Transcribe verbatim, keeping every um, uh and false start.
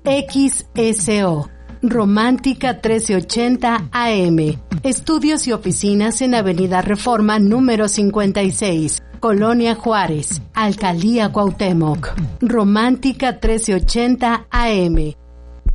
X S O. Romántica trece ochenta A M. Estudios y oficinas en Avenida Reforma número cincuenta y seis, Colonia Juárez, Alcaldía Cuauhtémoc. Romántica trece ochenta A M.